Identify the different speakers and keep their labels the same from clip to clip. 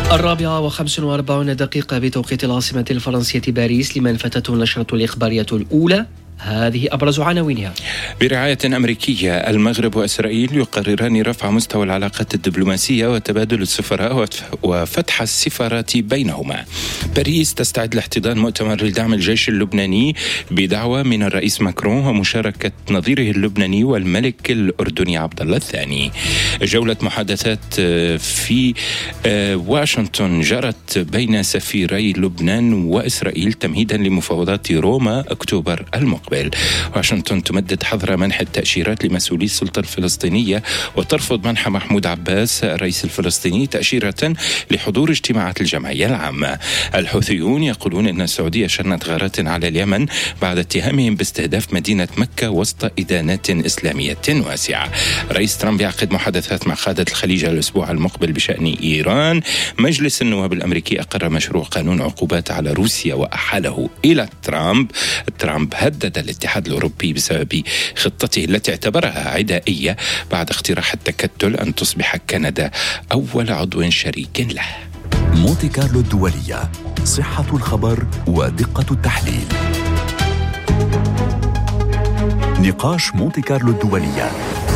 Speaker 1: 4:45 بتوقيت العاصمة الفرنسية باريس. لمن فتته النشرة الإخبارية الأولى، هذه أبرز عناوينها.
Speaker 2: برعاية أمريكية، المغرب وإسرائيل يقرران رفع مستوى العلاقات الدبلوماسية وتبادل السفراء وفتح السفارات بينهما. باريس تستعد لاحتضان مؤتمر لدعم الجيش اللبناني بدعوة من الرئيس ماكرون ومشاركة نظيره اللبناني والملك الأردني عبد الله الثاني. جولة محادثات في واشنطن جرت بين سفيري لبنان وإسرائيل تمهيدا لمفاوضات روما أكتوبر المقبل. واشنطن تمدد حظر منح التأشيرات لمسؤولي السلطة الفلسطينية وترفض منح محمود عباس الرئيس الفلسطيني تأشيرة لحضور اجتماعات الجمعية العامة. الحوثيون يقولون أن السعودية شنت غارات على اليمن بعد اتهامهم باستهداف مدينة مكة وسط إدانات إسلامية واسعة. رئيس ترامب يعقد محادثات مع قادة الخليج الأسبوع المقبل بشأن إيران. مجلس النواب الأمريكي أقر مشروع قانون عقوبات على روسيا وأحاله إلى ترامب هدد الاتحاد الأوروبي بسبب خطته التي اعتبرها عدائية بعد اقتراح التكتل أن تصبح كندا أول عضو شريك له.
Speaker 3: مونتي كارلو الدولية، صحة الخبر ودقة التحليل. نقاش مونتي كارلو الدولية.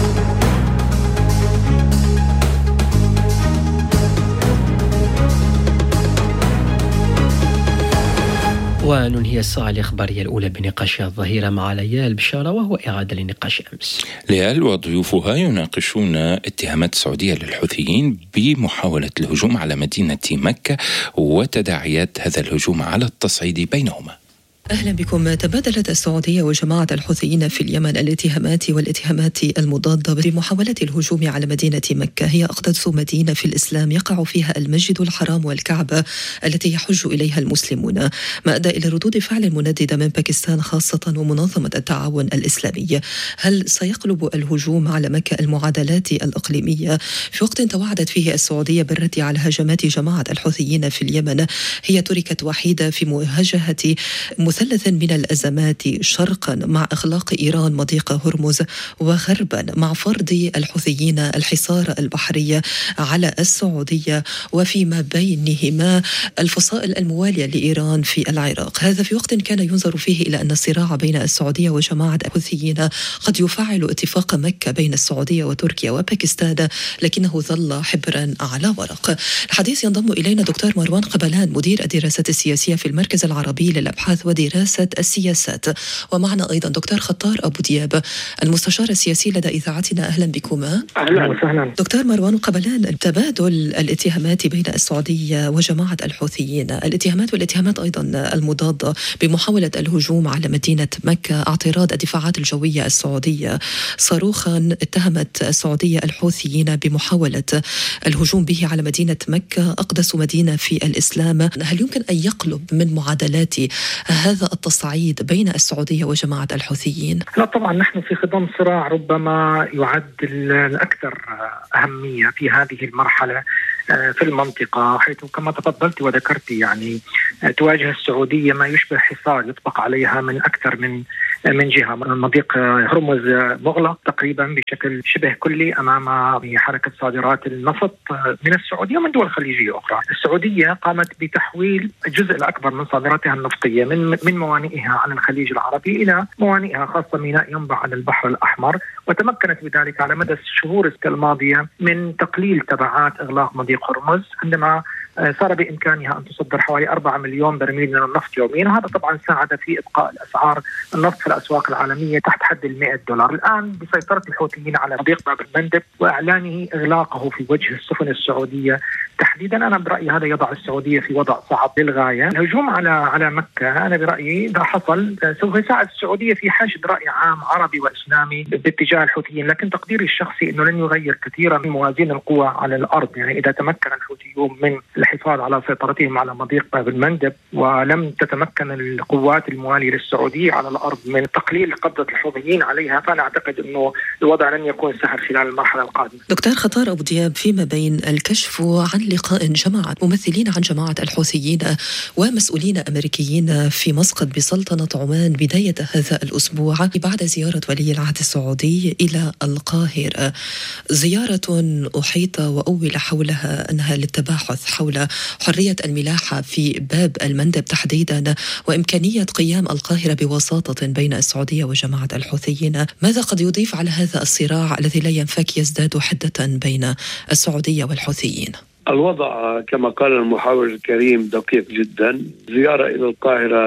Speaker 1: وننهي الساعة الإخبارية الأولى بنقاشها الظهيرة مع ليال بشارة، وهو إعادة لنقاش أمس.
Speaker 2: ليال وضيوفها يناقشون اتهامات السعودية للحوثيين بمحاولة الهجوم على مدينة مكة وتداعيات هذا الهجوم على التصعيد بينهما.
Speaker 4: أهلا بكم. تبادلت السعودية وجماعة الحوثيين في اليمن الاتهامات المضادة بمحاولة الهجوم على مدينة مكة. هي أقدس مدينة في الإسلام يقع فيها المسجد الحرام والكعبة التي يحج إليها المسلمون، ما أدى إلى ردود فعل منددة من باكستان خاصة ومنظمة التعاون الإسلامي. هل سيقلب الهجوم على مكة المعادلات الإقليمية في وقت توعدت فيه السعودية بالرد على هجمات جماعة الحوثيين في اليمن؟ هي تركت وحيدة في مواجهة مثلث من الأزمات، شرقا مع إغلاق إيران مضيق هرمز، وغربا مع فرض الحوثيين الحصار البحري على السعودية، وفيما بينهما الفصائل الموالية لإيران في العراق. هذا في وقت كان ينظر فيه إلى أن الصراع بين السعودية وجماعة الحوثيين قد يفعل اتفاق مكة بين السعودية وتركيا وباكستان، لكنه ظل حبرا على ورق. الحديث ينضم إلينا دكتور مروان قبلان، مدير الدراسات السياسية في المركز العربي للأبحاث ودراسة السياسات، ومعنا أيضا دكتور خطار أبو دياب، المستشار السياسي لدى إذاعتنا. أهلا بكما.
Speaker 5: أهلا وسهلا.
Speaker 4: دكتور مروان قبلان، تبادل الاتهامات بين السعودية وجماعة الحوثيين، الاتهامات أيضا المضادة بمحاولة الهجوم على مدينة مكة، اعتراض الدفاعات الجوية السعودية. صاروخا اتهمت السعودية الحوثيين بمحاولة الهجوم به على مدينة مكة، أقدس مدينة في الإسلام. هل يمكن أن يقلب من معادلات هذا التصعيد بين السعودية وجماعة الحوثيين؟
Speaker 5: لا طبعا، نحن في خضم صراع ربما يعد الأكثر أهمية في هذه المرحلة في المنطقة، حيث كما تفضلت وذكرت يعني تواجه السعودية ما يشبه حصار يطبق عليها من أكثر من جهة. مضيق هرمز مغلق تقريبا بشكل شبه كلي أمام حركة صادرات النفط من السعودية ومن دول خليجية أخرى. السعودية قامت بتحويل الجزء الأكبر من صادراتها النفطية من موانئها على الخليج العربي إلى موانئها خاصة ميناء ينبع على البحر الأحمر، وتمكنت بذلك على مدى الشهور الماضية من تقليل تبعات إغلاق مضيق هرمز، عندما صار بإمكانها أن تصدر حوالي 4 مليون برميل من النفط يوميا. هذا طبعا ساعد في إبقاء الأسعار النفط في الأسواق العالمية تحت حد $100. الآن بسيطرة الحوثيين على مضيق باب المندب وإعلانه إغلاقه في وجه السفن السعودية تحديدا، أنا برأيي هذا يضع السعودية في وضع صعب للغاية. الهجوم على مكة أنا برأيي إذا حصل سوف يساعد السعودية في حشد رأي عام عربي وإسلامي باتجاه الحوثيين، لكن تقديري الشخصي أنه لن يغير كثيرا من موازين القوى على الأرض. يعني إذا تمكن الحوثيون من الحفاظ على سيطرتهم على مضيق باب المندب ولم تتمكن القوات الموالية للسعودية على الأرض من تقليل قبضة الحوثيين عليها، فأنا أعتقد أنه الوضع لن يكون سهل خلال المرحلة القادمة.
Speaker 4: دكتور خطار أبو دياب، فيما بين الكشف عن لقاء جماعة ممثلين عن جماعة الحوثيين ومسؤولين أمريكيين في مسقط بسلطنة عمان بداية هذا الأسبوع بعد زيارة ولي العهد السعودي إلى القاهرة، زيارة أحيط وأول حولها أنها التباحث حول حرية الملاحة في باب المندب تحديدا وإمكانية قيام القاهرة بوساطة بين السعودية وجماعة الحوثيين، ماذا قد يضيف على هذا الصراع الذي لا ينفك يزداد حدة بين السعودية والحوثيين؟
Speaker 6: الوضع كما قال المحاور الكريم دقيق جدا. زيارة إلى القاهرة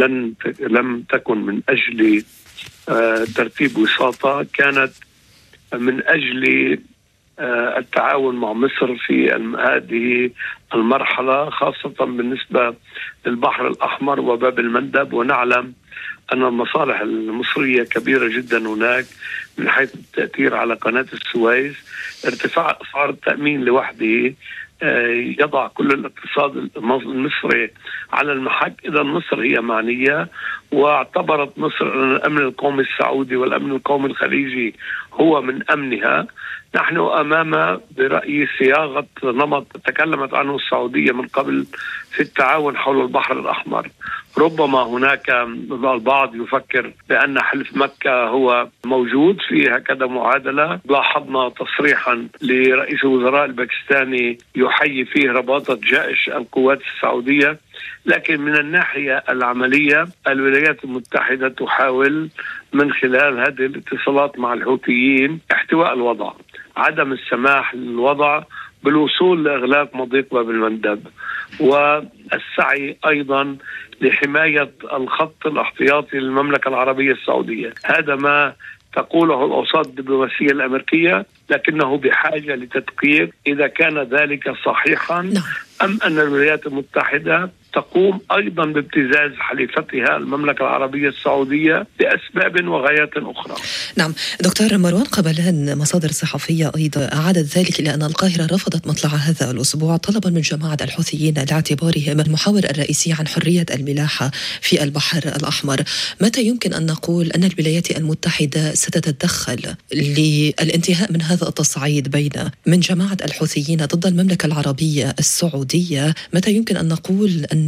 Speaker 6: لم تكن من أجل ترتيب وساطة، كانت من أجل التعاون مع مصر في هذه المرحلة، خاصة بالنسبة للبحر الأحمر وباب المندب. ونعلم أن المصالح المصرية كبيرة جدا هناك من حيث التأثير على قناة السويس. ارتفاع أسعار التأمين لوحده يضع كل الاقتصاد المصري على المحك. إذا مصر هي معنية، واعتبرت مصر أن الأمن القومي السعودي والأمن القومي الخليجي هو من أمنها. نحن أمام برأيي صياغة نمط تكلمت عنه السعودية من قبل في التعاون حول البحر الأحمر. ربما هناك البعض يفكر بأن حلف مكة هو موجود في هكذا معادلة. لاحظنا تصريحا لرئيس الوزراء الباكستاني يحيي فيه رباطة جيش القوات السعودية، لكن من الناحية العملية الولايات المتحدة تحاول من خلال هذه الاتصالات مع الحوثيين احتواء الوضع، عدم السماح للوضع بالوصول لإغلاق مضيق باب المندب، والسعي أيضا لحماية الخط الاحتياطي للمملكة العربية السعودية. هذا ما تقوله الأوساط الدبلوماسية الأمريكية، لكنه بحاجة لتدقيق إذا كان ذلك صحيحا أم أن الولايات المتحدة تقوم أيضا بابتزاز حليفتها المملكة العربية السعودية لأسباب وغايات أخرى.
Speaker 4: نعم دكتور مروان قبلان، مصادر صحفية أيضا أعادت ذلك إلى أن القاهرة رفضت مطلع هذا الأسبوع طلبا من جماعة الحوثيين لاعتبارهم المحاور الرئيسي عن حرية الملاحة في البحر الأحمر. متى يمكن أن نقول أن الولايات المتحدة ستتدخل للانتهاء من هذا التصعيد من جماعة الحوثيين ضد المملكة العربية السعودية؟ متى يمكن أن نقول أن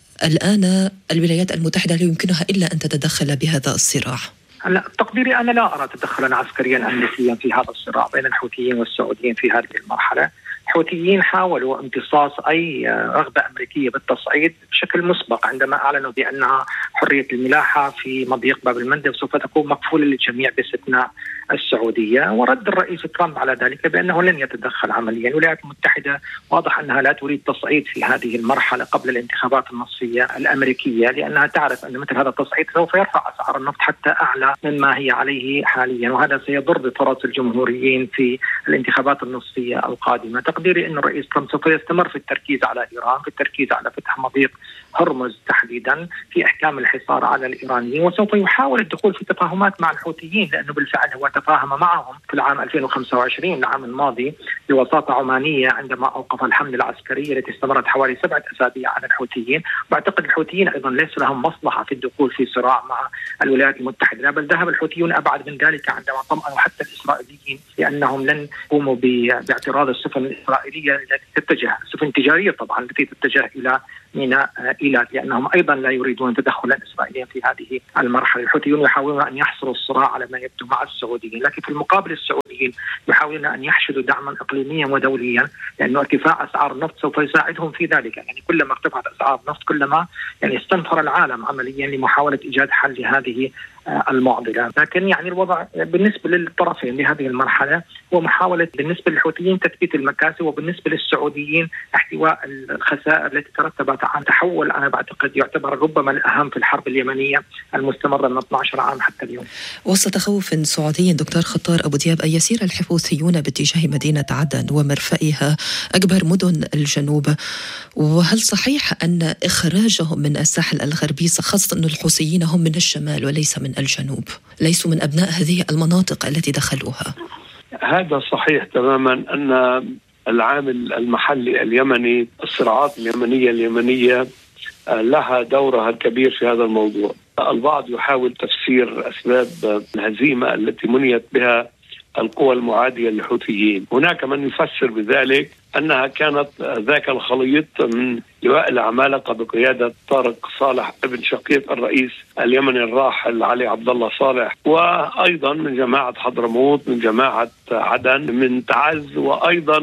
Speaker 4: الآن الولايات المتحدة لا يمكنها إلا أن تتدخل بهذا الصراع؟
Speaker 5: لا، تقديري أنا لا أرى تدخلا عسكريا أمريكيا في هذا الصراع بين الحوثيين والسعوديين في هذه المرحلة. الحوثيين حاولوا امتصاص أي رغبة أمريكية بالتصعيد بشكل مسبق عندما أعلنوا بأنها حرية الملاحة في مضيق باب المندب سوف تكون مقفولة للجميع باستثناء السعودية، ورد الرئيس ترامب على ذلك بأنه لن يتدخل عمليا. الولايات المتحدة واضح أنها لا تريد تصعيد في هذه المرحلة قبل الانتخابات النصفية الأمريكية، لأنها تعرف أن مثل هذا التصعيد سوف يرفع أسعار النفط حتى أعلى مما هي عليه حاليا، وهذا سيضر بفرص الجمهوريين في الانتخابات النصفية القادمة. تقديري أن الرئيس ترامب سوف يستمر في التركيز على إيران، في التركيز على فتح مضيق هرمز تحديدا، في إحكام الحصار على الإيرانيين، وسوف يحاول الدخول في تفاهمات مع الحوثيين، لأنه بالفعل هو تفاهم معهم في العام 2025 العام الماضي بوساطة عمانية عندما أوقف الحملة العسكرية التي استمرت حوالي 7 أسابيع على الحوثيين. واعتقد الحوثيين أيضا ليس لهم مصلحة في الدخول في صراع مع الولايات المتحدة، بل ذهب الحوثيون أبعد من ذلك عندما طمأنوا حتى الإسرائيليين لأنهم لن يقوموا باعتراض السفن الإسرائيلية التي تتجه، السفن التجارية طبعا التي تتجه إلى ميناء إيلات، لأنهم أيضا لا يريدون تدخلا إسرائيليا في هذه المرحلة. الحوثيون يحاولون أن يحصروا الصراع على ما يبدو مع السعوديين، لكن في المقابل السعوديين يحاولون أن يحشدوا دعما إقليميا ودوليا، لأنه ارتفاع أسعار النفط سوف يساعدهم في ذلك. يعني كلما ارتفعت أسعار النفط كلما استنفر العالم عمليا لمحاولة إيجاد حل لهذه المعضلة. لكن الوضع بالنسبة للطرفين لهذه المرحلة هو محاولة بالنسبة للحوثيين تثبيت المكاسب، وبالنسبة للسعوديين احتواء الخسائر التي ترتبت عن تحول أنا بعتقد يعتبر ربما الأهم في الحرب اليمنية المستمرة من 12 عام حتى اليوم.
Speaker 4: وسط تخوف سعودي دكتور خطار أبو دياب أن يسير الحوثيون باتجاه مدينة عدن ومرفئها أكبر مدن الجنوب، وهل صحيح أن إخراجهم من الساحل الغربي، خاصة أن الحوثيين هم من الشمال وليس من الجنوب، ليسوا من أبناء هذه المناطق التي دخلوها؟
Speaker 6: هذا صحيح تماما، أن العامل المحلي اليمني، الصراعات اليمنية لها دورها الكبير في هذا الموضوع. البعض يحاول تفسير أسباب الهزيمة التي منيت بها القوى المعادية للحوثيين. هناك من يفسر بذلك أنها كانت ذاك الخليط من لواء العمالقة بقيادة طارق صالح ابن شقيق الرئيس اليمني الراحل علي عبد الله صالح، وأيضا من جماعة حضرموت، من جماعة عدن، من تعز، وأيضا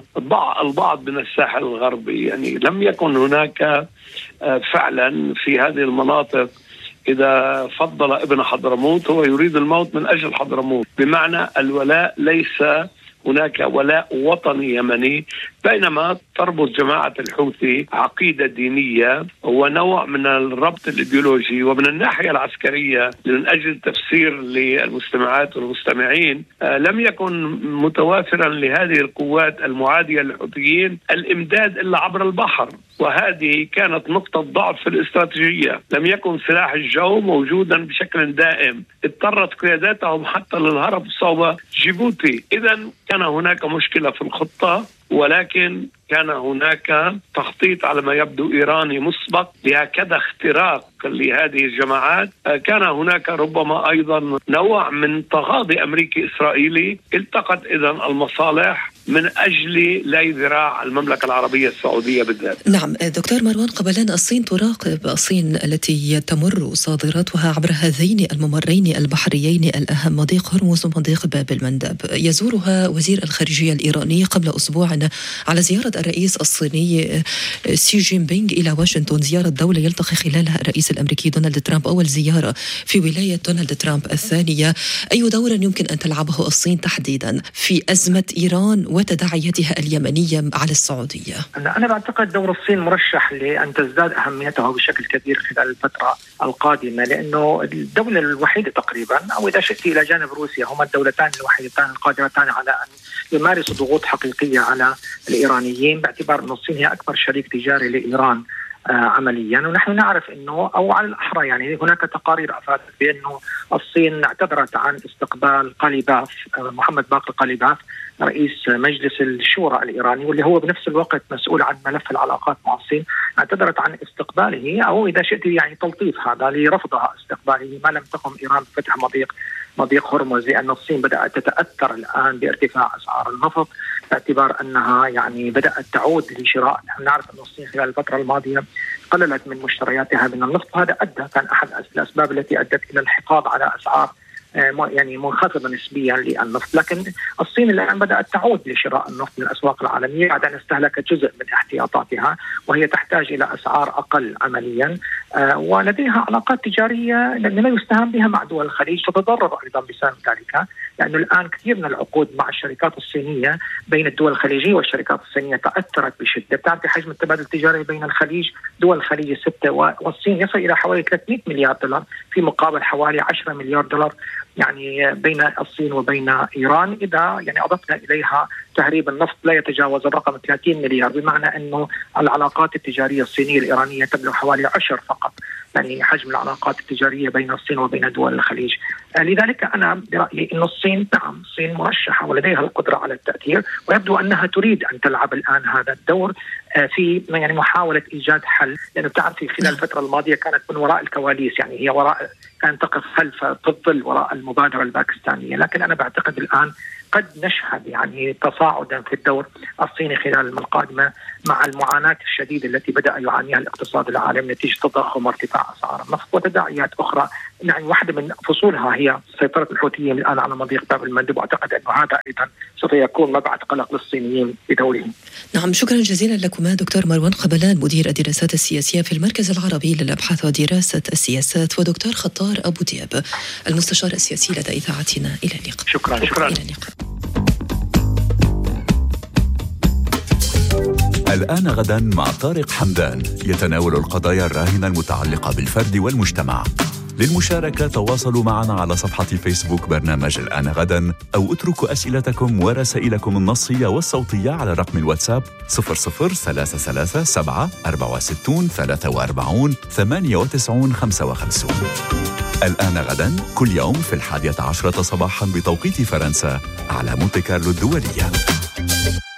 Speaker 6: البعض من الساحل الغربي. يعني لم يكن هناك فعلا في هذه المناطق إذا فضل ابن حضرموت هو يريد الموت من أجل حضرموت، بمعنى الولاء ليس هناك ولاء وطني يمني، بينما تربط جماعة الحوثي عقيدة دينية ونوع من الربط الإيديولوجي. ومن الناحية العسكرية من أجل تفسير للمستمعات والمستمعين، لم يكن متوافرا لهذه القوات المعادية للحوثيين الإمداد إلا عبر البحر، وهذه كانت نقطة ضعف في الاستراتيجية. لم يكن سلاح الجو موجودا بشكل دائم، اضطرت قياداتهم حتى للهرب صوب جيبوتي. إذا كان هناك مشكلة في الخطة، ولكن كان هناك تخطيط على ما يبدو إيراني مسبق لهكذا اختراق لهذه الجماعات. كان هناك ربما أيضا نوع من تغاضي أمريكي إسرائيلي. التقت إذن المصالح من أجل لا ذراع المملكة العربية السعودية بالذات.
Speaker 4: نعم دكتور مروان قبلان، الصين تراقب، الصين التي تمر صادراتها عبر هذين الممرين البحريين الأهم، مضيق هرمز ومضيق باب المندب. يزورها وزير الخارجية الإيراني قبل أسبوع على زيارة الرئيس الصيني سي جين بينغ إلى واشنطن، زيارة دولة يلتقي خلالها الرئيس الأمريكي دونالد ترامب، أول زيارة في ولاية دونالد ترامب الثانية. أي دور يمكن أن تلعبه الصين تحديدا في أزمة إيران وتداعياتها اليمنية على السعودية؟
Speaker 5: أنا بعتقد دور الصين مرشح لأن تزداد أهميته بشكل كبير خلال الفترة القادمة، لأنه الدولة الوحيدة تقريبا، أو إذا شئت إلى جانب روسيا، هما الدولتان الوحيدتان القادرتان على أن يمارسوا ضغوط حقيقية على الإيرانيين، باعتبار أن الصين هي أكبر شريك تجاري لإيران عمليا. ونحن نعرف أنه، أو على الأحرى يعني هناك تقارير أفادت بأنه الصين اعتذرت عن استقبال قليباف، محمد باقر قليباف، رئيس مجلس الشورى الإيراني، واللي هو بنفس الوقت مسؤول عن ملف العلاقات مع الصين، اعتذرت عن استقباله، أو إذا شئت يعني تلطيف هذا لرفضها استقباله، ما لم تقم إيران بفتح مضيق هرمز، لأن الصين بدأت تتأثر الآن بارتفاع أسعار النفط، باعتبار أنها يعني بدأت تعود لشراء. نحن نعرف أن الصين خلال الفترة الماضية قللت من مشترياتها من النفط، وهذا كان أحد الأسباب التي أدت إلى الحفاظ على أسعار يعني منخفضة نسبيا للنفط. لكن الصين الآن بدأت تعود لشراء النفط من الأسواق العالمية بعد أن استهلكت جزء من احتياطاتها، وهي تحتاج إلى أسعار أقل عمليا، ولديها علاقات تجارية لا يستهان بها مع دول الخليج تتضرر أيضا بسبب ذلك، لأنه الآن كثير من العقود مع الشركات الصينية بين الدول الخليجية والشركات الصينية تأثرت بشدة. بتعرف حجم التبادل التجاري بين الخليج، دول الخليج 6 والصين يصل إلى حوالي 300 مليار دولار في مقابل حوالي 10 مليار دولار يعني بين الصين وبين إيران. إذا يعني أضفنا إليها تهريب النفط لا يتجاوز الرقم 30 مليار، بمعنى أنه العلاقات التجارية الصينية الإيرانية تبلغ حوالي 10 فقط يعني حجم العلاقات التجارية بين الصين وبين دول الخليج. لذلك أنا برأيي أن الصين نعم الصين مرشحة ولديها القدرة على التأثير، ويبدو أنها تريد أن تلعب الآن هذا الدور في يعني محاولة إيجاد حل، لأنه تعرفي خلال الفترة الماضية كانت من وراء الكواليس، يعني هي كانت تقف خلف الظل وراء المبادرة الباكستانية. لكن أنا بعتقد الآن قد نشهد يعني تصاعدا في الدور الصيني خلال القادمة، مع المعاناة الشديدة التي بدأ يعانيها الاقتصاد العالمي نتيجة تضخم وارتفاع أسعار النفط وتداعيات أخرى. يعني واحدة من فصولها هي سيطرة الحوثيين الآن على مضيق باب المندب، وأعتقد أنه هذا أيضا سوف يكون مبعث قلق للصينيين بدورهم.
Speaker 4: نعم شكرا جزيلا لكما دكتور مروان قبلان، مدير الدراسات السياسية في المركز العربي للأبحاث ودراسة السياسات، ودكتور خطار أبو دياب المستشار السياسي لدى إذاعتنا. إلى اللقاء.
Speaker 5: شكرا.
Speaker 4: إلى اللقاء.
Speaker 3: الآن غدا مع طارق حمدان يتناول القضايا الراهنة المتعلقة بالفرد والمجتمع. للمشاركة تواصلوا معنا على صفحة فيسبوك برنامج الآن غدا، أو اتركوا أسئلتكم ورسائلكم النصية والصوتية على رقم الواتساب 00337 64 43 98 55. الآن غدا كل يوم في 11 صباحا بتوقيت فرنسا على مونتي كارلو الدولية.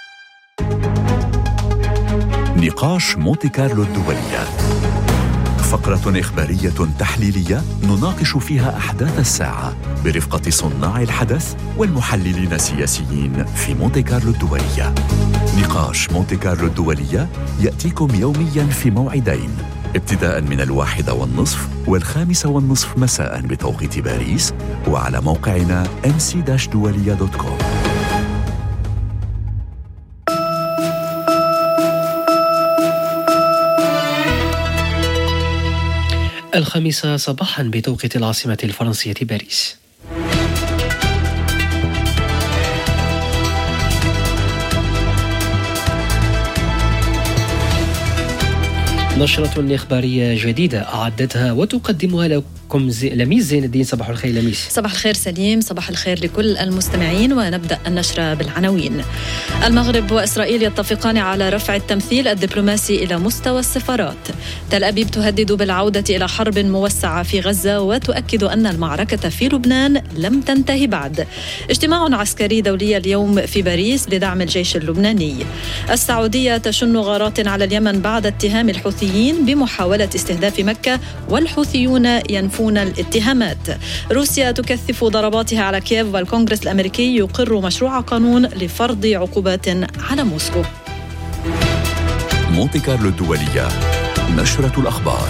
Speaker 3: نقاش مونتي كارلو الدولية، فقرة إخبارية تحليلية نناقش فيها أحداث الساعة برفقة صناع الحدث والمحللين السياسيين في مونتي كارلو الدولية. نقاش مونتي كارلو الدولية يأتيكم يومياً في موعدين، ابتداء من 1:30 و5:30 مساء بتوقيت باريس، وعلى موقعنا mc-dualia.com.
Speaker 1: الخامسة صباحا بتوقيت العاصمة الفرنسية باريس. نشرة إخبارية جديدة أعدتها وتقدمها لكم لميس زين الدين. صباح الخير لميس.
Speaker 7: صباح الخير سليم، صباح الخير لكل المستمعين، ونبدأ النشرة بالعناوين. المغرب وإسرائيل يتفقان على رفع التمثيل الدبلوماسي إلى مستوى السفارات. تل أبيب تهدد بالعودة إلى حرب موسعة في غزة وتؤكد أن المعركة في لبنان لم تنتهي بعد. اجتماع عسكري دولي اليوم في باريس لدعم الجيش اللبناني. السعودية تشن غارات على اليمن بعد اتهام الحوثيين بمحاولة استهداف مكة، والحوثيون ينفون الاتهامات. روسيا تكثف ضرباتها على كييف، والكونغرس الأمريكي يقر مشروع قانون لفرض عقوبات على موسكو.
Speaker 3: مونتي كارلو الدولية، نشرة الأخبار.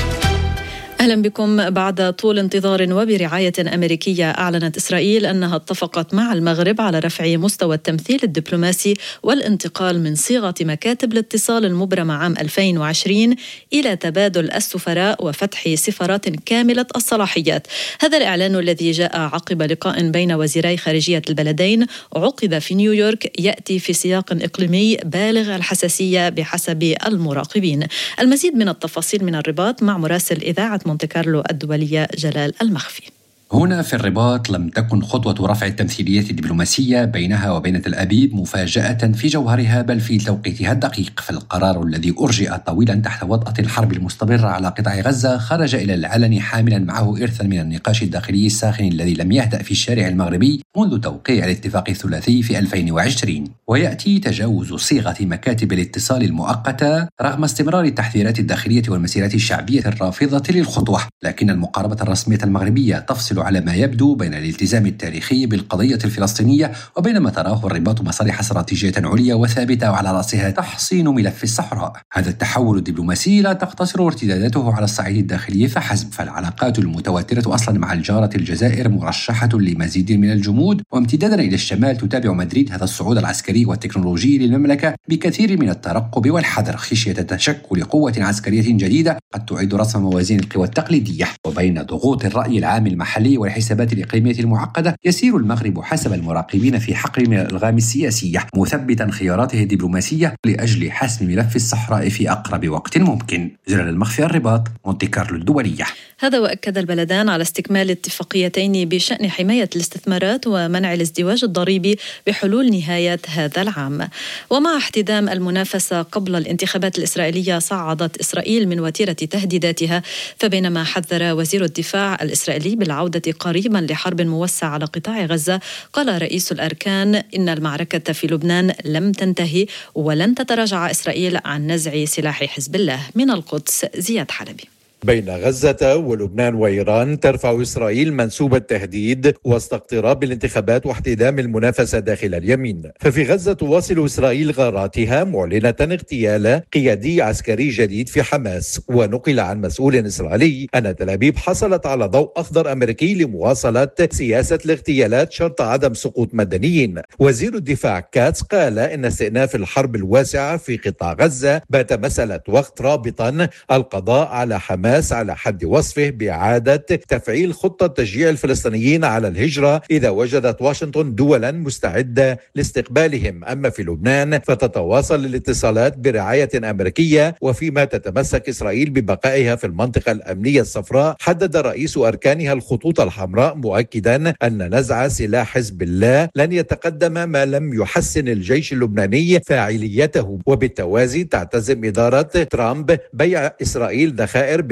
Speaker 7: أهلا بكم. بعد طول انتظار وبرعاية أمريكية، أعلنت إسرائيل أنها اتفقت مع المغرب على رفع مستوى التمثيل الدبلوماسي والانتقال من صيغة مكاتب الاتصال المبرمة عام 2020 إلى تبادل السفراء وفتح سفارات كاملة الصلاحيات. هذا الإعلان الذي جاء عقب لقاء بين وزيري خارجية البلدين عقد في نيويورك يأتي في سياق إقليمي بالغ الحساسية بحسب المراقبين. المزيد من التفاصيل من الرباط مع مراسل إذاعة مونتي كارلو الدولية جلال المخفي.
Speaker 8: هنا في الرباط لم تكن خطوة رفع التمثيلية الدبلوماسية بينها وبين تل أبيب مفاجأة في جوهرها بل في توقيتها الدقيق، فالقرار الذي أرجئ طويلا تحت وطأة الحرب المستمرة على قطاع غزة خرج إلى العلن حاملا معه إرثا من النقاش الداخلي الساخن الذي لم يهدأ في الشارع المغربي منذ توقيع الاتفاق الثلاثي في 2020. ويأتي تجاوز صيغة مكاتب الاتصال المؤقتة رغم استمرار التحذيرات الداخلية والمسيرات الشعبية الرافضة للخطوة، لكن المقاربة الرسمية المغربية تفصل على ما يبدو بين الالتزام التاريخي بالقضية الفلسطينية وبين ما تراه الرباط مصالح استراتيجية عليا وثابتة وعلى رأسها تحصين ملف الصحراء. هذا التحول الدبلوماسي لا تقتصر ارتداداته على الصعيد الداخلي فحسب، فالعلاقات المتوترة أصلا مع الجارة الجزائر مرشحة لمزيد من الجمود، وامتدادا إلى الشمال تتابع مدريد هذا الصعود العسكري والتكنولوجي للمملكة بكثير من الترقب والحذر خشية تشكل قوة عسكرية جديدة قد تعيد رسم موازين القوى التقليدية. وبين ضغوط الرأي العام المحلي والحسابات الإقليمية المعقدة يسير المغرب حسب المراقبين في حقل من الألغام السياسية، مثبتا خياراته الدبلوماسية لأجل حسم ملف الصحراء في أقرب وقت ممكن. جلال المخفي، الرباط، مونتي كارلو الدولية.
Speaker 7: هذا وأكد البلدان على استكمال اتفاقيتين بشأن حماية الاستثمارات ومنع الازدواج الضريبي بحلول نهاية هذا العام. ومع احتدام المنافسة قبل الانتخابات الإسرائيلية صعدت إسرائيل من وتيرة تهديداتها، فبينما حذر وزير الدفاع الإسرائيلي بالعودة قريبا لحرب موسعة على قطاع غزة، قال رئيس الأركان إن المعركة في لبنان لم تنتهي ولن تتراجع إسرائيل عن نزع سلاح حزب الله. من القدس زياد حلبي.
Speaker 9: بين غزة ولبنان وإيران ترفع إسرائيل منسوب التهديد وسط اقتراب الانتخابات واحتدام المنافسة داخل اليمين. ففي غزة تواصل إسرائيل غاراتها معلنة اغتيال قيادي عسكري جديد في حماس. ونقل عن مسؤول إسرائيلي أن تل أبيب حصلت على ضوء أخضر أمريكي لمواصلة سياسة الاغتيالات شرط عدم سقوط مدنيين. وزير الدفاع كاتس قال إن استئناف الحرب الواسعة في قطاع غزة بات مسألة وقت رابطا القضاء على حماس على حد وصفه بإعادة تفعيل خطة تشجيع الفلسطينيين على الهجرة إذا وجدت واشنطن دولا مستعدة لاستقبالهم. أما في لبنان فتتواصل الاتصالات برعاية أمريكية، وفيما تتمسك إسرائيل ببقائها في المنطقة الأمنية الصفراء حدد رئيس أركانها الخطوط الحمراء مؤكدا أن نزع سلاح حزب الله لن يتقدم ما لم يحسن الجيش اللبناني فاعليته. وبالتوازي تعتزم إدارة ترامب بيع إسرائيل ذخائر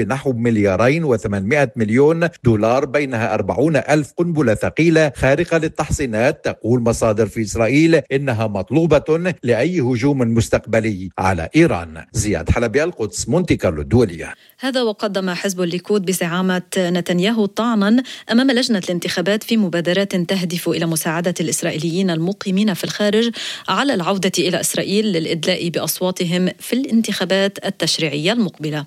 Speaker 9: بنحو $2.8 بينها 40,000 قنبلة ثقيلة خارقة للتحصينات. تقول مصادر في إسرائيل إنها مطلوبة لأي هجوم مستقبلي على إيران. زياد حلبي، القدس، مونتي كارلو الدولية.
Speaker 7: هذا وقدم حزب الليكود بزعامة نتنياهو طعنا أمام لجنة الانتخابات في مبادرات تهدف إلى مساعدة الإسرائيليين المقيمين في الخارج على العودة إلى إسرائيل للإدلاء بأصواتهم في الانتخابات التشريعية المقبلة.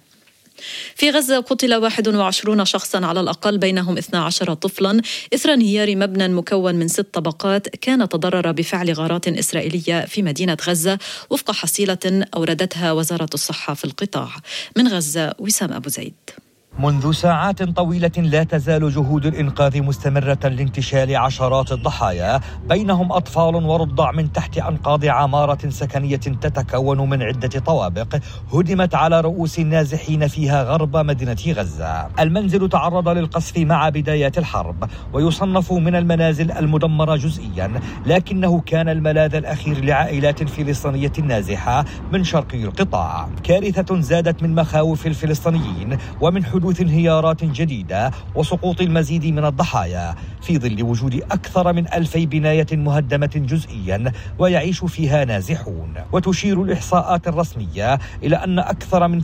Speaker 7: في غزة قتل 21 شخصا على الأقل بينهم 12 طفلا إثر انهيار مبنى مكون من 6 طبقات كان تضرر بفعل غارات إسرائيلية في مدينة غزة وفق حصيلة أوردتها وزارة الصحة في القطاع. من غزة وسام أبو زيد.
Speaker 10: منذ ساعات طويلة لا تزال جهود الإنقاذ مستمرة لانتشال عشرات الضحايا بينهم أطفال ورضع من تحت أنقاض عمارة سكنية تتكون من عدة طوابق هدمت على رؤوس النازحين فيها غرب مدينة غزة. المنزل تعرض للقصف مع بدايات الحرب ويصنف من المنازل المدمرة جزئيا، لكنه كان الملاذ الأخير لعائلات فلسطينية نازحة من شرقي القطاع. كارثة زادت من مخاوف الفلسطينيين ومن حدوث انهيارات جديدة وسقوط المزيد من الضحايا في ظل وجود أكثر من 2000 بناية مهدمة جزئيا ويعيش فيها نازحون. وتشير الإحصاءات الرسمية إلى أن أكثر من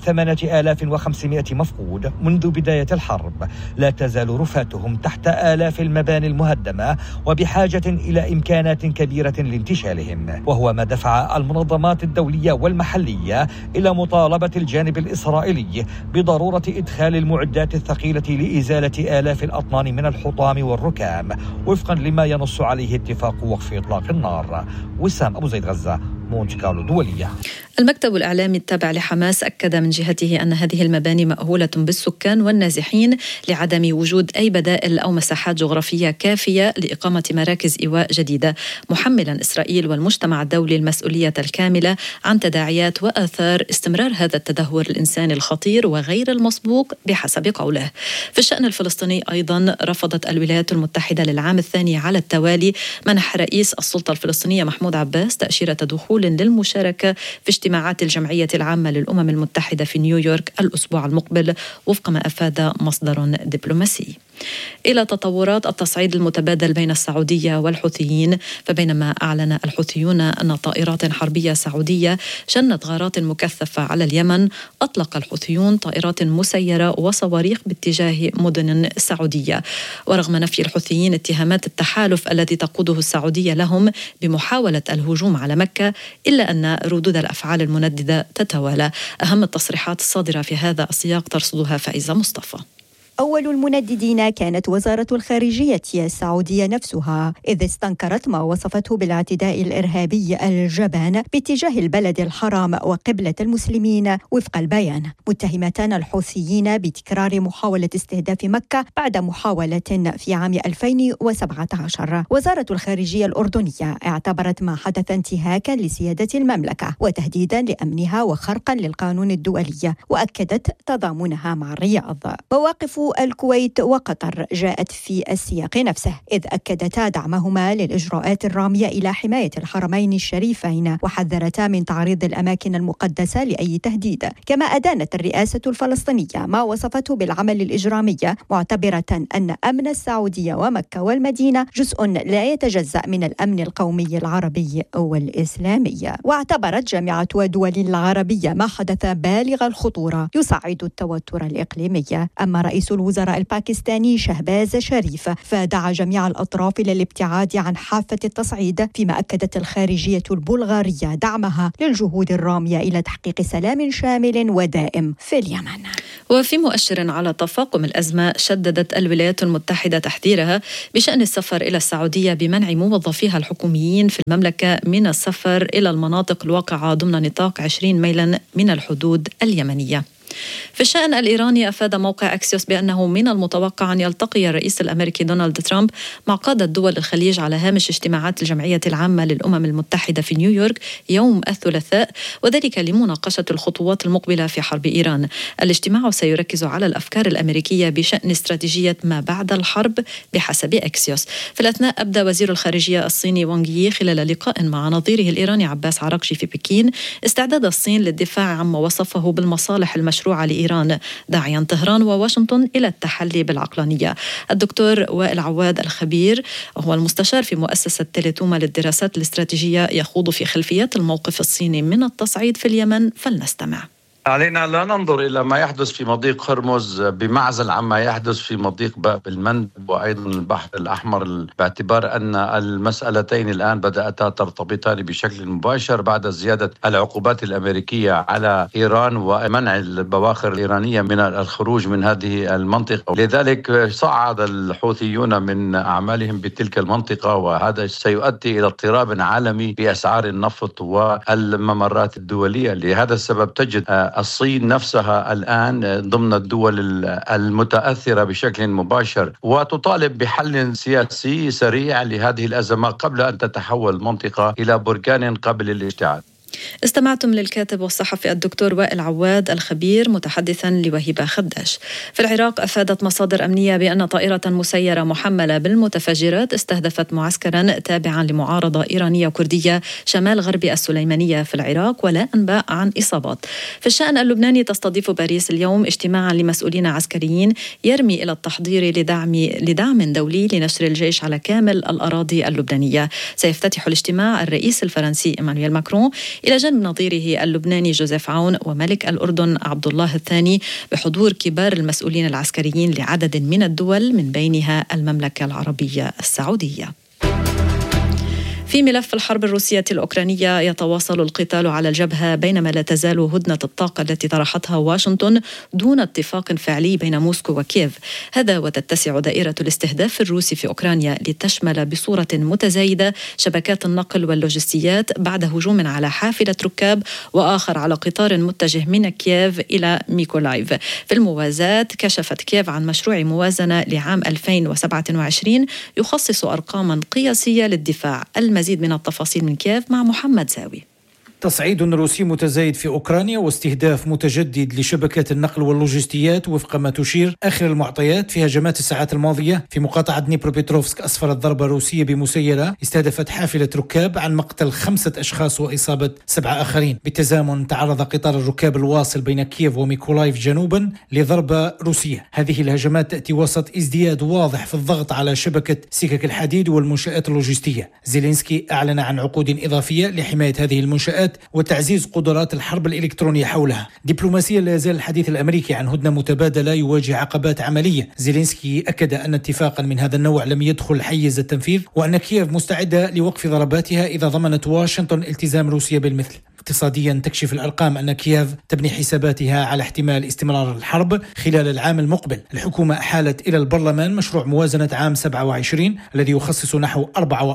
Speaker 10: 8500 مفقود منذ بداية الحرب لا تزال رفاتهم تحت آلاف المباني المهدمة وبحاجة إلى إمكانات كبيرة لانتشالهم، وهو ما دفع المنظمات الدولية والمحلية إلى مطالبة الجانب الإسرائيلي بضرورة إدخال المعدات الثقيلة لإزالة آلاف الأطنان من الحطام والركام وفقا لما ينص عليه اتفاق وقف إطلاق النار. وسام أبو زيد، غزة، مونتي كارلو الدولية.
Speaker 7: المكتب الإعلامي التابع لحماس أكد من جهته أن هذه المباني مأهولة بالسكان والنازحين لعدم وجود أي بدائل أو مساحات جغرافية كافية لإقامة مراكز إيواء جديدة، محملا إسرائيل والمجتمع الدولي المسؤولية الكاملة عن تداعيات وآثار استمرار هذا التدهور الإنساني الخطير وغير المسبوق بحسب قوله. في الشأن الفلسطيني أيضا رفضت الولايات المتحدة للعام الثاني على التوالي منح رئيس السلطة الفلسطينية محمود عباس تأشيرة دخول للمشاركة في اجتماعات الجمعية العامة للأمم المتحدة في نيويورك الأسبوع المقبل وفق ما أفاد مصدر دبلوماسي. إلى تطورات التصعيد المتبادل بين السعودية والحوثيين، فبينما أعلن الحوثيون أن طائرات حربية سعودية شنت غارات مكثفة على اليمن، أطلق الحوثيون طائرات مسيرة وصواريخ باتجاه مدن السعودية. ورغم نفي الحوثيين اتهامات التحالف الذي تقوده السعودية لهم بمحاولة الهجوم على مكة، إلا أن ردود الأفعال المنددة تتوالى. أهم التصريحات الصادرة في هذا السياق ترصدها فائزة مصطفى.
Speaker 11: أول المنددين كانت وزارة الخارجية السعودية نفسها، إذ استنكرت ما وصفته بالاعتداء الإرهابي الجبان باتجاه البلد الحرام وقبلة المسلمين وفق البيان، متهمة الحوثيين بتكرار محاولة استهداف مكة بعد محاولة في عام 2017. وزارة الخارجية الأردنية اعتبرت ما حدث انتهاكا لسيادة المملكة وتهديدا لأمنها وخرقا للقانون الدولي، وأكدت تضامنها مع الرياض. مواقف الكويت وقطر جاءت في السياق نفسه، إذ أكدتا دعمهما للإجراءات الرامية إلى حماية الحرمين الشريفين، وحذرتا من تعريض الأماكن المقدسة لأي تهديد. كما أدانت الرئاسة الفلسطينية ما وصفته بالعمل الإجرامي، معتبرة أن أمن السعودية ومكة والمدينة جزء لا يتجزأ من الأمن القومي العربي والإسلامي. واعتبرت جامعة دول العربية ما حدث بالغ الخطورة يصعد التوتر الإقليمي. أما رئيس الوزراء الباكستاني شهباز شريف فدعا جميع الأطراف إلى الابتعاد عن حافة التصعيد، فيما أكدت الخارجية البلغارية دعمها للجهود الرامية إلى تحقيق سلام شامل ودائم في اليمن.
Speaker 7: وفي مؤشر على تفاقم الأزمة، شددت الولايات المتحدة تحذيرها بشأن السفر إلى السعودية بمنع موظفيها الحكوميين في المملكة من السفر إلى المناطق الواقعة ضمن نطاق 20 ميلا من الحدود اليمنية. في الشأن الإيراني، أفاد موقع أكسيوس بأنه من المتوقع أن يلتقي الرئيس الأمريكي دونالد ترامب مع قادة دول الخليج على هامش اجتماعات الجمعية العامة للأمم المتحدة في نيويورك يوم الثلاثاء، وذلك لمناقشة الخطوات المقبلة في حرب إيران. الاجتماع سيركز على الأفكار الأمريكية بشأن استراتيجية ما بعد الحرب بحسب أكسيوس. في الأثناء، أبدى وزير الخارجية الصيني وانغ يي خلال لقاء مع نظيره الإيراني عباس عراقجي في بكين استعداد الصين للدفاع عما وصفه بالمصالح المشروعة المشروعة لإيران، داعيا طهران وواشنطن إلى التحلي بالعقلانية. الدكتور وائل عواد الخبير هو المستشار في مؤسسة تيليتوما للدراسات الاستراتيجية، يخوض في خلفيات الموقف الصيني من التصعيد في اليمن، فلنستمع.
Speaker 12: علينا لا ننظر إلى ما يحدث في مضيق هرمز بمعزل عما يحدث في مضيق باب المندب وأيضا البحر الأحمر، باعتبار أن المسألتين الآن بدأتا ترتبطان بشكل مباشر بعد زيادة العقوبات الأمريكية على إيران ومنع البواخر الإيرانية من الخروج من هذه المنطقة. لذلك صعد الحوثيون من أعمالهم بتلك المنطقة، وهذا سيؤدي إلى اضطراب عالمي بأسعار النفط والممرات الدولية. لهذا السبب تجد الصين نفسها الآن ضمن الدول المتأثرة بشكل مباشر وتطالب بحل سياسي سريع لهذه الأزمة قبل أن تتحول المنطقة إلى بركان قابل للاشتعال.
Speaker 7: استمعتم للكاتب والصحفي الدكتور وائل عواد الخبير متحدثا لوهبة خداش. في العراق أفادت مصادر أمنية بأن طائرة مسيرة محملة بالمتفجرات استهدفت معسكرا تابعا لمعارضة إيرانية كردية شمال غرب السليمانية في العراق، ولا أنباء عن إصابات. في الشأن اللبناني تستضيف باريس اليوم اجتماعا لمسؤولين عسكريين يرمي إلى التحضير لدعم دولي لنشر الجيش على كامل الأراضي اللبنانية. سيفتتح الاجتماع الرئيس الفرنسي إيمانويل ماكرون إلى جنب نظيره اللبناني جوزيف عون وملك الأردن عبد الله الثاني، بحضور كبار المسؤولين العسكريين لعدد من الدول من بينها المملكة العربية السعودية. في ملف الحرب الروسية الأوكرانية يتواصل القتال على الجبهة، بينما لا تزال هدنة الطاقة التي طرحتها واشنطن دون اتفاق فعلي بين موسكو وكييف. هذا وتتسع دائرة الاستهداف الروسي في أوكرانيا لتشمل بصورة متزايدة شبكات النقل واللوجستيات بعد هجوم على حافلة ركاب وآخر على قطار متجه من كييف إلى ميكولايف. في الموازاة كشفت كييف عن مشروع موازنة لعام 2027 يخصص أرقاما قياسية للدفاع. المزيد من التفاصيل من كييف مع محمد زاوي.
Speaker 13: تصعيد روسي متزايد في أوكرانيا واستهداف متجدد لشبكات النقل واللوجستيات وفق ما تشير آخر المعطيات في هجمات الساعات الماضية في مقاطعة دنيبروبيتروفسك أسفرت ضربة روسية بمسيرة استهدفت حافلة ركاب عن مقتل 5 أشخاص وإصابة 7 آخرين. بالتزامن تعرض قطار الركاب الواصل بين كييف وميكولايف جنوبا لضربة روسية. هذه الهجمات تأتي وسط ازدياد واضح في الضغط على شبكة سكك الحديد والمنشآت اللوجستية. زيلينسكي أعلن عن عقود إضافية لحماية هذه المنشآت وتعزيز قدرات الحرب الإلكترونية حولها. دبلوماسيا لا يزال الحديث الأمريكي عن هدنة متبادلة يواجه عقبات عملية. زيلينسكي أكد أن اتفاقا من هذا النوع لم يدخل حيز التنفيذ، وأن كييف مستعدة لوقف ضرباتها إذا ضمنت واشنطن التزام روسيا بالمثل. اقتصاديا تكشف الأرقام أن كييف تبني حساباتها على احتمال استمرار الحرب خلال العام المقبل. الحكومة أحالت إلى البرلمان مشروع موازنة عام 27 الذي يخصص نحو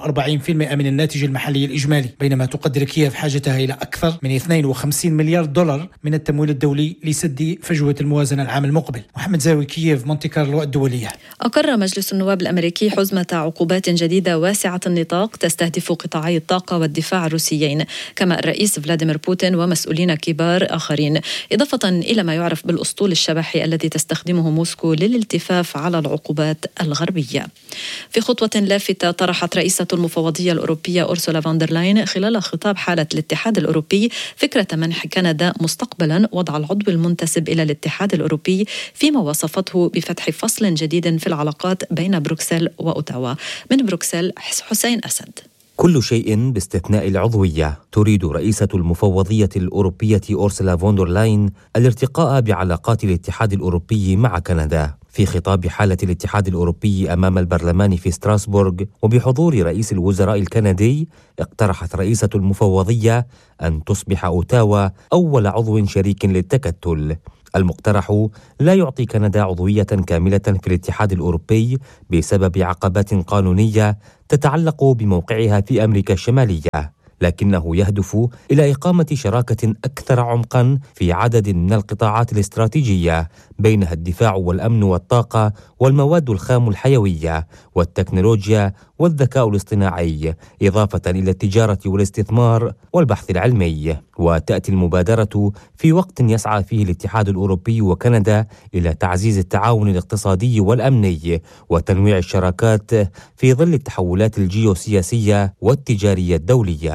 Speaker 13: 44% من الناتج المحلي الإجمالي، بينما تقدر كييف حاجتها إلى أكثر من 52 مليار دولار من التمويل الدولي لسد فجوة الموازنة العام المقبل. محمد زاوي، كييف، مونتي كارلو الدولية.
Speaker 7: أقر مجلس النواب الأمريكي حزمة عقوبات جديدة واسعة النطاق تستهدف قطاعي الطاقة والدفاع الروسيين، كما الرئيس فلاديمير بوتين ومسؤولين كبار آخرين، إضافة إلى ما يعرف بالأسطول الشبحي الذي تستخدمه موسكو للالتفاف على العقوبات الغربية. في خطوة لافتة طرحت رئيسة المفوضية الأوروبية أورسولا فاندر لاين خلال خطاب حالة الاتحاد الأوروبي فكرة منح كندا مستقبلا وضع العضو المنتسب إلى الاتحاد الأوروبي، فيما وصفته بفتح فصل جديد في العلاقات بين بروكسل وأوتاوا. من بروكسل حسين أسد.
Speaker 14: كل شيء باستثناء العضوية. تريد رئيسة المفوضية الأوروبية أورسولا فوندر لاين الارتقاء بعلاقات الاتحاد الأوروبي مع كندا. في خطاب حالة الاتحاد الأوروبي أمام البرلمان في ستراسبورغ وبحضور رئيس الوزراء الكندي، اقترحت رئيسة المفوضية أن تصبح أوتاوا أول عضو شريك للتكتل. المقترح لا يعطي كندا عضوية كاملة في الاتحاد الأوروبي بسبب عقبات قانونية تتعلق بموقعها في أمريكا الشمالية، لكنه يهدف إلى إقامة شراكة أكثر عمقا في عدد من القطاعات الاستراتيجية، بينها الدفاع والأمن والطاقة والمواد الخام الحيوية والتكنولوجيا والذكاء الاصطناعي، إضافة إلى التجارة والاستثمار والبحث العلمي. وتأتي المبادرة في وقت يسعى فيه الاتحاد الأوروبي وكندا إلى تعزيز التعاون الاقتصادي والأمني وتنويع الشراكات في ظل التحولات الجيوسياسية والتجارية الدولية.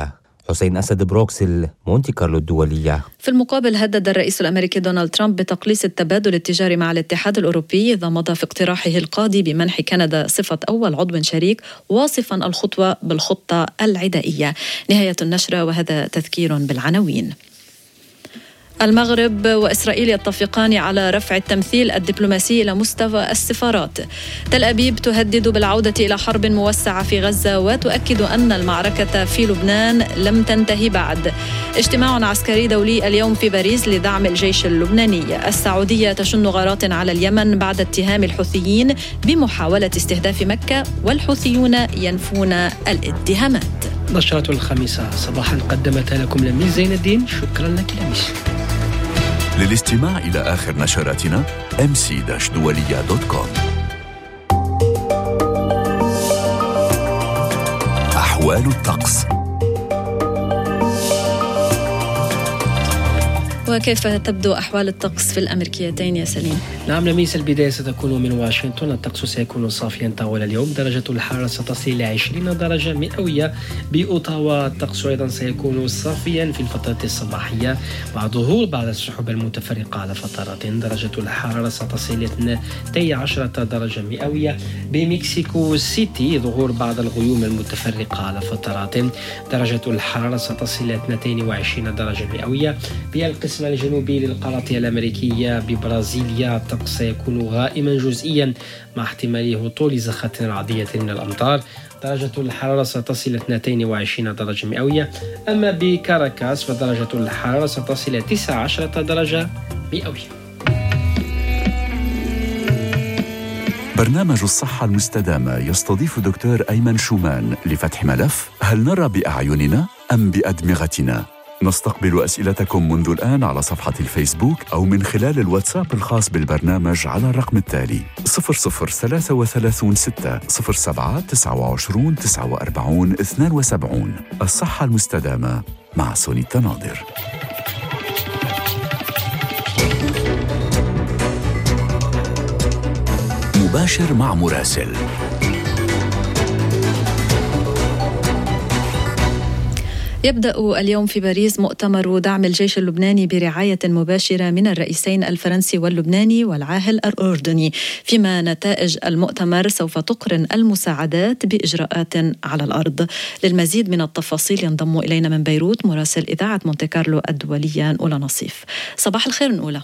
Speaker 14: حسين أسد، بروكسل، مونتي كارلو الدولية.
Speaker 7: في المقابل هدد الرئيس الأمريكي دونالد ترامب بتقليص التبادل التجاري مع الاتحاد الأوروبي إذا مضى في اقتراحه القاضي بمنح كندا صفة أول عضو شريك، واصفا الخطوة بالخطة العدائية. نهاية النشرة، وهذا تذكير بالعناوين. المغرب وإسرائيل يتفقان على رفع التمثيل الدبلوماسي إلى مستوى السفارات. تل أبيب تهدد بالعودة إلى حرب موسعة في غزة، وتؤكد أن المعركة في لبنان لم تنتهي بعد. اجتماع عسكري دولي اليوم في باريس لدعم الجيش اللبناني. السعودية تشن غارات على اليمن بعد اتهام الحوثيين بمحاولة استهداف مكة، والحوثيون ينفون الاتهامات.
Speaker 1: نشرة الخامسة صباحا قدمتها لكم لميس زين الدين. شكرا لك لميس.
Speaker 3: للاستماع إلى آخر نشراتنا mc-dualiya.com. أحوال الطقس.
Speaker 7: وكيف تبدو أحوال الطقس في الأمريكيتين يا سليم؟
Speaker 1: نعم لميس، البداية ستكون من واشنطن. الطقس سيكون صافيا طوال اليوم، درجة الحرارة ستصل إلى 20 درجة مئوية. بأوتاوا الطقس أيضا سيكون صافيا في الفترة الصباحية مع ظهور بعض السحب المتفرقة على فترات. درجة الحرارة ستصل إلى 12 درجة مئوية. بمكسيكو سيتي ظهور بعض الغيوم المتفرقة على فترات. درجة الحرارة ستصل إلى 22 درجة مئوية. بالقسم الجنوبي للقارة الأمريكية ببرازيليا الطقس سيكون غائما جزئيا مع احتمال هطول زخات رعدية من الأمطار. درجة الحرارة ستصل إلى 22 درجة مئوية. أما بكاراكاس فدرجة الحرارة ستصل إلى 19 درجة مئوية.
Speaker 3: برنامج الصحة المستدامة يستضيف دكتور أيمن شومان لفتح ملف: هل نرى بأعيننا أم بأدمغتنا؟ نستقبل أسئلتكم منذ الآن على صفحة الفيسبوك أو من خلال الواتساب الخاص بالبرنامج على الرقم التالي 0033 6 07 29 49 72. الصحة المستدامة مع سوني التناظر. مباشر مع مراسل.
Speaker 7: يبدأ اليوم في باريس مؤتمر دعم الجيش اللبناني برعاية مباشرة من الرئيسين الفرنسي واللبناني والعاهل الأردني، فيما نتائج المؤتمر سوف تقرن المساعدات بإجراءات على الأرض. للمزيد من التفاصيل ينضم إلينا من بيروت مراسل إذاعة مونتي كارلو الدولية نقولة نصيف. صباح الخير نقولة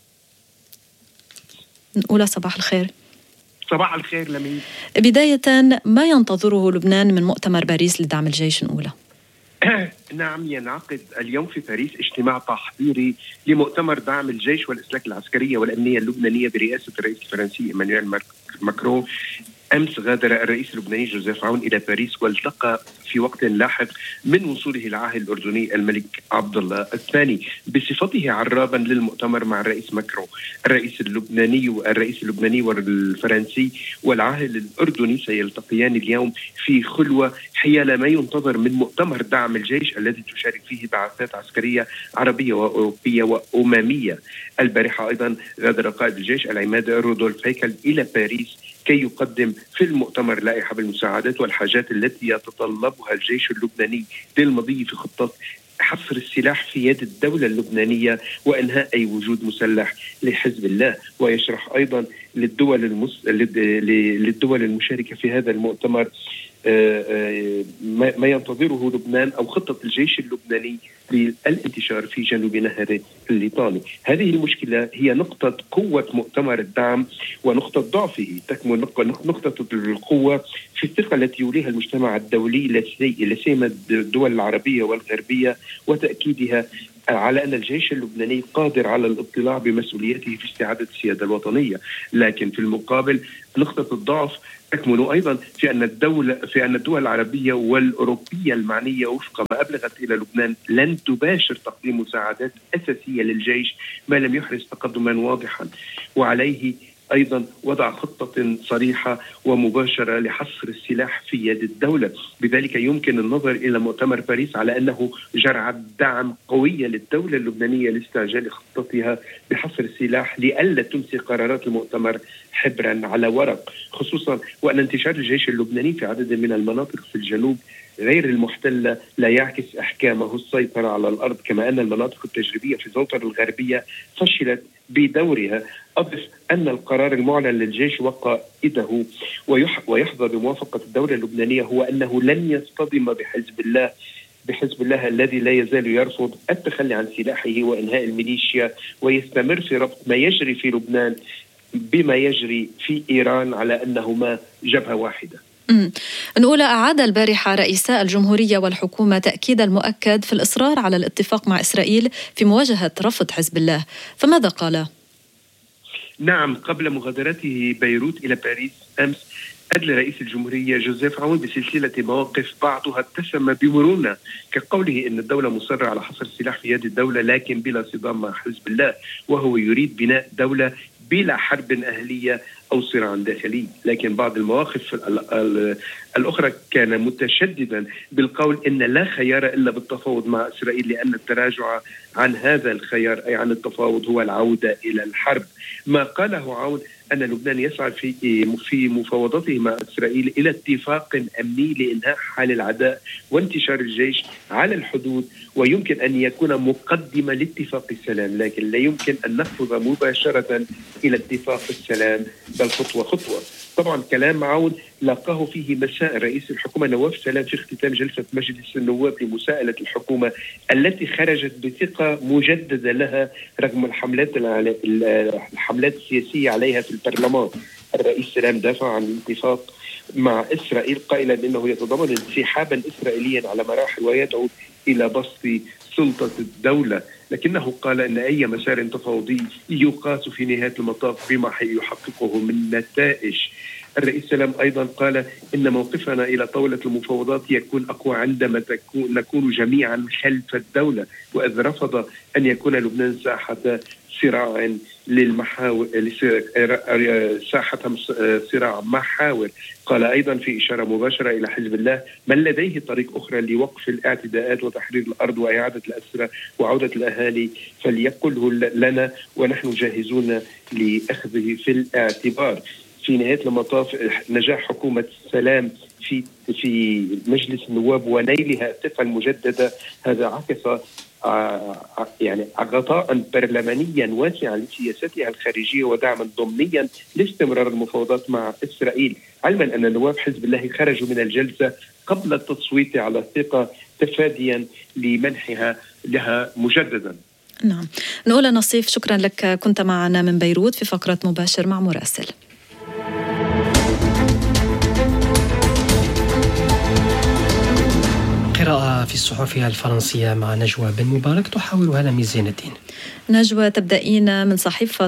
Speaker 7: صباح الخير.
Speaker 15: صباح الخير لمين.
Speaker 7: بداية، ما ينتظره لبنان من مؤتمر باريس لدعم الجيش نقولة؟
Speaker 15: نعم، ينعقد اليوم في باريس اجتماع تحضيري لمؤتمر دعم الجيش والإسلاك العسكرية والأمنية اللبنانية برئاسة الرئيس الفرنسي إيمانويل ماكرون. أمس غادر الرئيس اللبناني جوزيف عون إلى باريس والتقى في وقت لاحق من وصوله العاهل الأردني الملك عبد الله الثاني بصفته عرابا للمؤتمر مع الرئيس ماكرون. الرئيس اللبناني والفرنسي والعاهل الأردني سيلتقيان اليوم في خلوة حيال ما ينتظر من مؤتمر دعم الجيش الذي تشارك فيه بعثات عسكرية عربية وأوروبية وأممية. البارحة أيضا غادر قائد الجيش العماد رودولف هيكل إلى باريس كي يقدم في المؤتمر لائحة بالمساعدات والحاجات التي يتطلبها الجيش اللبناني للمضي في خطة حصر السلاح في يد الدولة اللبنانية وإنهاء أي وجود مسلح لحزب الله. ويشرح أيضا للدول المشاركة في هذا المؤتمر ما ينتظره لبنان أو خطة الجيش اللبناني للانتشار في جنوب نهر الليطاني. هذه المشكلة هي نقطة قوة مؤتمر الدعم ونقطة ضعفه. تكمن نقطة القوة في الثقة التي يوليها المجتمع الدولي لا سيما الدول العربية والغربية، وتأكيدها على أن الجيش اللبناني قادر على الاطلاع بمسؤوليته في استعادة السيادة الوطنية. لكن في المقابل نقطة الضعف تكمن أيضا في أن الدول العربية والأوروبية المعنية وفق ما أبلغت إلى لبنان لن تباشر تقديم مساعدات أساسية للجيش ما لم يحرز تقدما واضحا، وعليه أيضا وضع خطة صريحة ومباشرة لحصر السلاح في يد الدولة. بذلك يمكن النظر إلى مؤتمر باريس على أنه جرعة دعم قوية للدولة اللبنانية لاستعجال خطتها بحصر السلاح لئلا تمسي قرارات المؤتمر حبرا على ورق، خصوصا وأن انتشار الجيش اللبناني في عدد من المناطق في الجنوب غير المحتلة لا يعكس أحكامه السيطرة على الأرض، كما أن المناطق التجريبية في زوطر الغربية فشلت بدورها. أضف أن القرار المعلن للجيش وقائده ويحظى بموافقة الدولة اللبنانية هو أنه لن يصطدم بحزب الله الذي لا يزال يرفض التخلي عن سلاحه وإنهاء الميليشيا، ويستمر في ربط ما يجري في لبنان بما يجري في إيران على أنهما جبهة واحدة.
Speaker 7: نقول أعاد البارحة رئيسا الجمهورية والحكومة تأكيد المؤكد في الإصرار على الاتفاق مع إسرائيل في مواجهة رفض حزب الله، فماذا قال؟
Speaker 15: نعم، قبل مغادرته بيروت إلى باريس أمس أدلى رئيس الجمهورية جوزيف عون بسلسلة مواقف بعضها اتسم بمرونة، كقوله إن الدولة مصرة على حصر السلاح في يد الدولة لكن بلا صدام مع حزب الله، وهو يريد بناء دولة بلا حرب أهلية أو صراع داخلي. لكن بعض المواقف الأخرى كان متشددا بالقول إن لا خيار إلا بالتفاوض مع إسرائيل، لأن التراجع عن هذا الخيار أي عن التفاوض هو العودة إلى الحرب. ما قاله عون أن لبنان يسعى في مفاوضاته مع إسرائيل إلى اتفاق أمني لإنهاء حال العداء وانتشار الجيش على الحدود، ويمكن أن يكون مقدمة لاتفاق السلام، لكن لا يمكن أن نفذ مباشرة إلى اتفاق السلام بل خطوة خطوة. طبعا كلام عون لاقاه فيه مساء رئيس الحكومة نواف سلام في اختتام جلسة مجلس النواب لمساءلة الحكومة التي خرجت بثقة مجددة لها رغم الحملات السياسية عليها في البرلمان. الرئيس سلام دافع عن الاتفاق مع إسرائيل قائلا إنه يتضمن انسحابا إسرائيليا على مراحل ويدعو إلى بسط سلطة الدولة، لكنه قال أن أي مسار تفاوضي يقاس في نهاية المطاف بما يحققه من نتائج. الرئيس سلام أيضا قال إن موقفنا إلى طاولة المفاوضات يكون أقوى عندما نكون جميعا خلف الدولة، وإذ رفض أن يكون لبنان ساحة صراع صراع محاور. قال أيضا في إشارة مباشرة إلى حزب الله من لديه طريق أخرى لوقف الاعتداءات وتحرير الأرض وإعادة الأسرى وعودة الأهالي فليقله لنا ونحن جاهزون لأخذه في الاعتبار. في نهاية المطاف نجاح حكومة السلام في مجلس النواب ونيلها الثقة المجددة هذا عكس يعني غطاء برلمانيا واسعا لسياستها الخارجية ودعما ضمنيا لاستمرار المفاوضات مع إسرائيل، علما أن نواب حزب الله خرجوا من الجلسة قبل التصويت على الثقة تفاديا لمنحها لها مجددا.
Speaker 7: نعم، نقول نصيف شكرا لك، كنت معنا من بيروت في فقرة مباشر مع مراسل.
Speaker 1: قراءة في الصحف الفرنسية مع نجوى بن مبارك تحاورها لميس زين الدين.
Speaker 7: نجوى، تبدأين من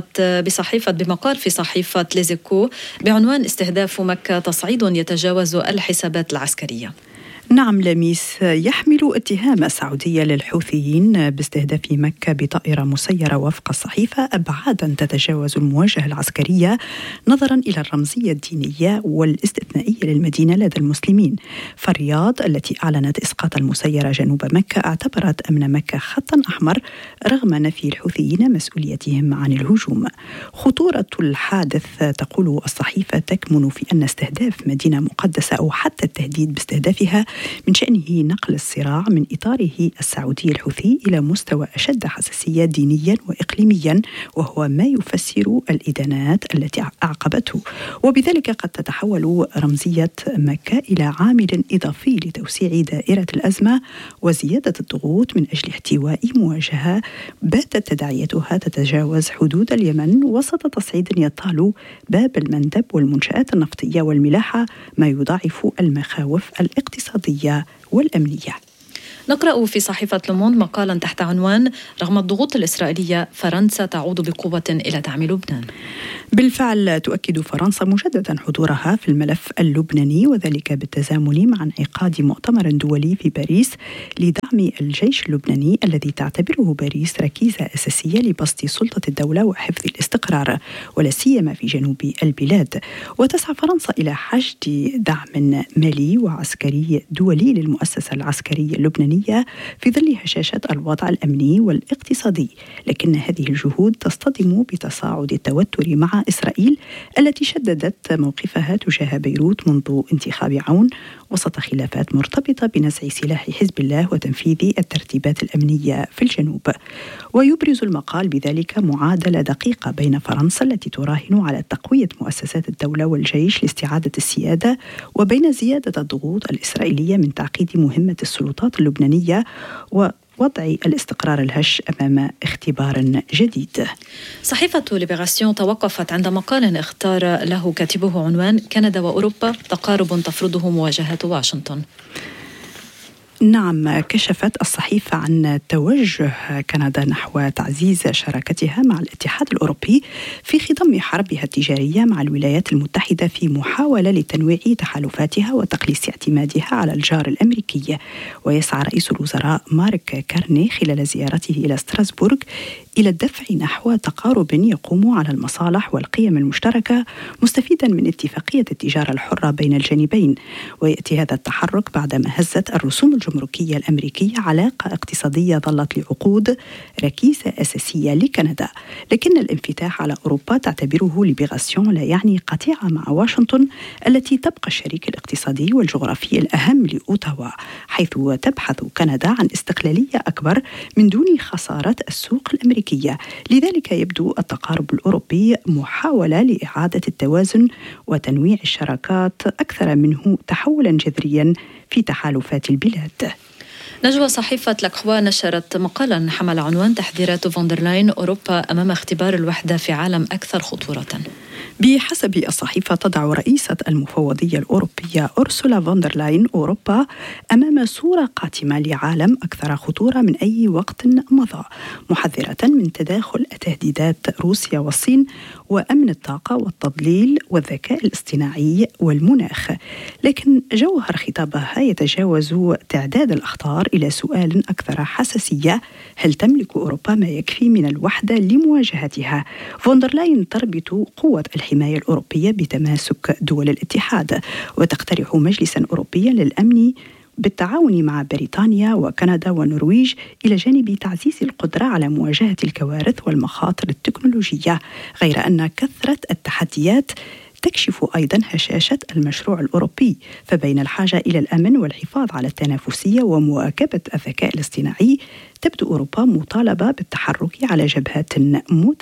Speaker 7: بمقال في صحيفة ليزيكو بعنوان استهداف مكة تصعيد يتجاوز الحسابات العسكرية.
Speaker 16: نعم لميس، يحمل اتهام السعودية للحوثيين باستهداف مكة بطائرة مسيرة وفق الصحيفة أبعادا تتجاوز المواجهة العسكرية نظرا إلى الرمزية الدينية والاستثنائية للمدينة لدى المسلمين. فالرياض التي أعلنت إسقاط المسيرة جنوب مكة اعتبرت أمن مكة خطا أحمر رغم نفي الحوثيين مسؤوليتهم عن الهجوم. خطورة الحادث تقول الصحيفة تكمن في أن استهداف مدينة مقدسة أو حتى التهديد باستهدافها من شأنه نقل الصراع من إطاره السعودي الحوثي إلى مستوى أشد حساسية دينيا وإقليميا، وهو ما يفسر الإدانات التي أعقبته، وبذلك قد تتحول رمزية مكة إلى عامل إضافي لتوسيع دائرة الأزمة وزيادة الضغوط من أجل احتواء مواجهة باتت تداعياتها تتجاوز حدود اليمن وسط تصعيد يطال باب المندب والمنشآت النفطية والملاحة، ما يضاعف المخاوف الاقتصادية والأمنية.
Speaker 7: نقرأ في صحيفة لوموند مقالا تحت عنوان رغم الضغوط الإسرائيلية فرنسا تعود بقوة إلى دعم لبنان.
Speaker 16: بالفعل تؤكد فرنسا مجددا حضورها في الملف اللبناني، وذلك بالتزامن مع انعقاد مؤتمر دولي في باريس لدعم الجيش اللبناني الذي تعتبره باريس ركيزة أساسية لبسط سلطة الدولة وحفظ الاستقرار ولا سيما في جنوب البلاد. وتسعى فرنسا إلى حشد دعم مالي وعسكري دولي للمؤسسة العسكرية اللبنانية في ظل هشاشة الوضع الأمني والاقتصادي، لكن هذه الجهود تصطدم بتصاعد التوتر مع إسرائيل التي شددت موقفها تجاه بيروت منذ انتخاب عون وسط خلافات مرتبطة بنزع سلاح حزب الله وتنفيذ الترتيبات الأمنية في الجنوب. ويبرز المقال بذلك معادلة دقيقة بين فرنسا التي تراهن على تقوية مؤسسات الدولة والجيش لاستعادة السيادة، وبين زيادة الضغوط الإسرائيلية من تعقيد مهمة السلطات اللبنانية ووضع الاستقرار الهش أمام اختبار جديد.
Speaker 7: صحيفة ليبراسيون توقفت عند مقال اختار له كاتبه عنوان كندا وأوروبا تقارب تفرضه مواجهة واشنطن.
Speaker 16: نعم، كشفت الصحيفة عن توجه كندا نحو تعزيز شراكتها مع الاتحاد الأوروبي في خضم حربها التجارية مع الولايات المتحدة في محاولة لتنويع تحالفاتها وتقليص اعتمادها على الجار الأمريكي. ويسعى رئيس الوزراء مارك كارني خلال زيارته إلى ستراسبورغ إلى الدفع نحو تقارب يقوم على المصالح والقيم المشتركة، مستفيدا من اتفاقية التجارة الحرة بين الجانبين. ويأتي هذا التحرك بعدما هزت الرسوم الجمركية الأمريكية علاقة اقتصادية ظلت لعقود ركيزة أساسية لكندا. لكن الانفتاح على أوروبا تعتبره ليبراسيون لا يعني قطيعة مع واشنطن التي تبقى الشريك الاقتصادي والجغرافي الأهم لأوتاوا، حيث تبحث كندا عن استقلالية أكبر من دون خسارة السوق الأمريكية. لذلك يبدو التقارب الأوروبي محاولة لإعادة التوازن وتنويع الشراكات أكثر منه تحولا جذريا في تحالفات البلاد.
Speaker 7: نجوى، صحيفة لاكخوا نشرت مقالا حمل عنوان تحذيرات فوندرلاين أوروبا أمام اختبار الوحدة في عالم أكثر خطورة.
Speaker 16: بحسب الصحيفة تضع رئيسة المفوضية الأوروبية أورسولا فوندرلاين أوروبا أمام صورة قاتمة لعالم أكثر خطورة من أي وقت مضى، محذرة من تداخل تهديدات روسيا والصين وأمن الطاقة والتضليل والذكاء الاصطناعي والمناخ. لكن جوهر خطابها يتجاوز تعداد الأخطار إلى سؤال أكثر حساسية: هل تملك أوروبا ما يكفي من الوحدة لمواجهتها؟ فوندرلاين تربط قوة الحماية الأوروبية بتماسك دول الاتحاد، وتقترح مجلسا أوروبيا للأمن بالتعاون مع بريطانيا وكندا والنرويج، إلى جانب تعزيز القدرة على مواجهة الكوارث والمخاطر التكنولوجية. غير أن كثرة التحديات تكشف أيضا هشاشة المشروع الأوروبي، فبين الحاجة إلى الأمن والحفاظ على التنافسية ومواكبة الذكاء الاصطناعي، تبدو أوروبا مطالبة بالتحرك على جبهات